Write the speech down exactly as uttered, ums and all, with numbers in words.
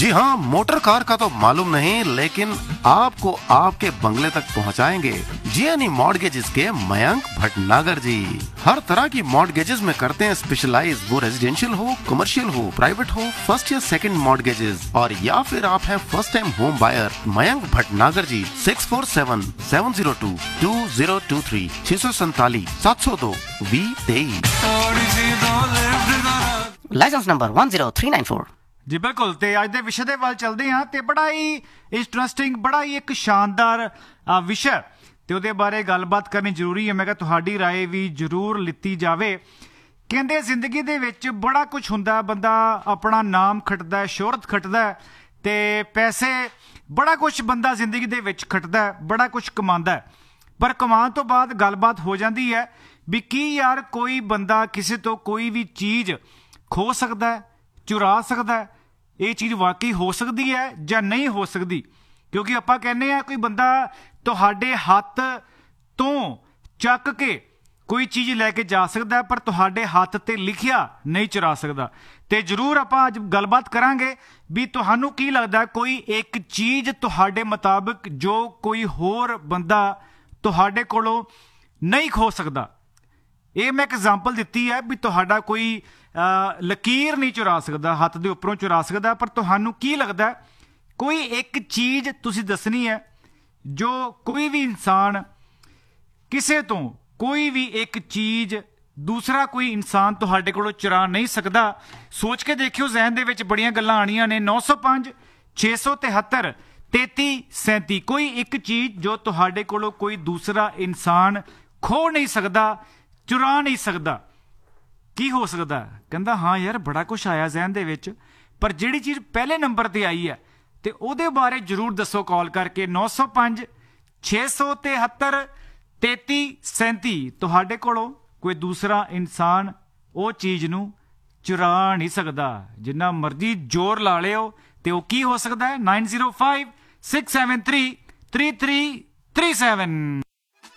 जी हाँ, motor car का तो मालूम नहीं, लेकिन आपको आपके बंगले तक पहुँचाएंगे जीएनई मॉर्टगेजेस के मयंक भटनागर जी। हर तरह की मॉर्टगेजेस में करते हैं स्पेशलाइज, वो रेजिडेंशियल हो, कमर्शियल हो, प्राइवेट हो, फर्स्ट या सेकंड मॉर्टगेजेस, और या फिर आप हैं first time home buyer. Mayank Bhatnagar ji, six four seven seven zero to to zero to three छह सौ सैतालीस सात सौ दो वी तेईस। Licence number one zero three nine four। ਜੀ ਬਿਲਕੁਲ। ਤੇ ਅੱਜ ਦੇ ਵਿਸ਼ੇ ਦੇ ਵੱਲ ਚੱਲਦੇ ਹਾਂ ਤੇ ਬੜਾ ਹੀ ਇੰਟਰਸਟਿੰਗ, ਬੜਾ ਹੀ ਇੱਕ ਸ਼ਾਨਦਾਰ ਵਿਸ਼ਾ ਤੇ ਉਹਦੇ ਬਾਰੇ ਗੱਲਬਾਤ ਕਰਨੀ ਜ਼ਰੂਰੀ ਹੈ। ਮੈਂ ਕਿਹਾ ਤੁਹਾਡੀ ਰਾਏ ਵੀ ਜ਼ਰੂਰ ਲਿੱਤੀ ਜਾਵੇ। ਕਹਿੰਦੇ ਜ਼ਿੰਦਗੀ ਦੇ ਵਿੱਚ ਬੜਾ ਕੁਝ ਹੁੰਦਾ, ਬੰਦਾ ਆਪਣਾ ਨਾਮ ਖੱਟਦਾ, ਸ਼ੋਹਰਤ ਖੱਟਦਾ ਤੇ ਪੈਸੇ, ਬੜਾ ਕੁਝ ਬੰਦਾ ਜ਼ਿੰਦਗੀ ਦੇ ਵਿੱਚ ਖੱਟਦਾ, ਬੜਾ ਕੁਝ ਕਮਾਉਂਦਾ, ਪਰ ਕਮਾਉਣ ਤੋਂ ਬਾਅਦ ਗੱਲਬਾਤ ਹੋ ਜਾਂਦੀ ਹੈ ਵੀ ਕੀ ਯਾਰ ਕੋਈ ਬੰਦਾ ਕਿਸੇ ਤੋਂ ਕੋਈ ਵੀ ਚੀਜ਼ ਖੋ ਸਕਦਾ, ਚੁਰਾ ਸਕਦਾ? ਇਹ ਚੀਜ਼ ਵਾਕਈ ਹੋ ਸਕਦੀ ਹੈ ਜਾਂ ਨਹੀਂ ਹੋ ਸਕਦੀ? ਕਿਉਂਕਿ ਆਪਾਂ ਕਹਿੰਦੇ ਹਾਂ ਕੋਈ ਬੰਦਾ ਤੁਹਾਡੇ ਹੱਥ ਤੋਂ ਚੱਕ ਕੇ ਕੋਈ ਚੀਜ਼ ਲੈ ਕੇ ਜਾ ਸਕਦਾ, ਪਰ ਤੁਹਾਡੇ ਹੱਥ ਤੇ ਲਿਖਿਆ ਨਹੀਂ ਚੁਰਾ ਸਕਦਾ। ਤੇ ਜ਼ਰੂਰ ਆਪਾਂ ਅੱਜ ਗੱਲਬਾਤ ਕਰਾਂਗੇ ਵੀ ਤੁਹਾਨੂੰ ਕੀ ਲੱਗਦਾ ਕੋਈ ਇੱਕ ਚੀਜ਼ ਤੁਹਾਡੇ ਮੁਤਾਬਕ ਜੋ ਕੋਈ ਹੋਰ ਬੰਦਾ ਤੁਹਾਡੇ ਕੋਲੋਂ ਨਹੀਂ ਖੋ ਸਕਦਾ। ਇਹ ਮੈਂ ਇੱਕ ਐਗਜ਼ਾਮਪਲ ਦਿੱਤੀ ਹੈ ਵੀ ਤੁਹਾਡਾ ਕੋਈ ਲਕੀਰ ਨਹੀਂ ਚੁਰਾ ਸਕਦਾ, ਹੱਥ ਦੇ ਉੱਪਰੋਂ ਚੁਰਾ ਸਕਦਾ, ਪਰ ਤੁਹਾਨੂੰ ਕੀ ਲੱਗਦਾ ਕੋਈ ਇੱਕ ਚੀਜ਼ ਤੁਸੀਂ ਦੱਸਣੀ ਹੈ ਜੋ ਕੋਈ ਵੀ ਇਨਸਾਨ ਕਿਸੇ ਤੋਂ ਕੋਈ ਵੀ ਇੱਕ ਚੀਜ਼ ਦੂਸਰਾ ਕੋਈ ਇਨਸਾਨ ਤੁਹਾਡੇ ਕੋਲੋਂ ਚੁਰਾ ਨਹੀਂ ਸਕਦਾ। ਸੋਚ ਕੇ ਦੇਖਿਓ, ਜ਼ਹਿਨ ਦੇ ਵਿੱਚ ਬੜੀਆਂ ਗੱਲਾਂ ਆਉਣੀਆਂ ਨੇ। ਨੌ ਸੌ ਪੰਜ ਛੇ ਸੌ ਤਿਹੱਤਰ ਤੇਤੀ ਸੈਂਤੀ, ਕੋਈ ਇੱਕ ਚੀਜ਼ ਜੋ ਤੁਹਾਡੇ ਕੋਲੋਂ ਕੋਈ ਦੂਸਰਾ ਇਨਸਾਨ ਖੋ ਨਹੀਂ ਸਕਦਾ, ਚੁਰਾ ਨਹੀਂ ਸਕਦਾ। ਕੀ ਹੋ ਸਕਦਾ? ਕਹਿੰਦਾ ਹਾਂ ਯਾਰ ਬੜਾ ਕੁਛ ਆਇਆ ਜ਼ਹਿਨ ਦੇ ਵਿੱਚ, ਪਰ ਜਿਹੜੀ ਚੀਜ਼ ਪਹਿਲੇ ਨੰਬਰ ਤੇ ਆਈ ਹੈ ਤੇ ਉਹਦੇ ਬਾਰੇ ਜ਼ਰੂਰ ਦੱਸੋ ਕਾਲ ਕਰਕੇ। ਨੌ ਸੌ ਪੰਜ ਛੇ ਸੌ ਤਿਹੱਤਰ ਤੇਤੀ ਸੈਂਤੀ। ਤੁਹਾਡੇ ਕੋਲੋਂ ਕੋਈ ਦੂਸਰਾ ਇਨਸਾਨ ਉਹ ਚੀਜ਼ ਨੂੰ ਚੁਰਾ ਨਹੀਂ ਸਕਦਾ, ਜਿੰਨਾ ਮਰਜ਼ੀ ਜ਼ੋਰ ਲਾ ਲਿਓ। ਤੇ ਉਹ ਕੀ ਹੋ ਸਕਦਾ ਹੈ? Nine zero five six seven three three three three seven.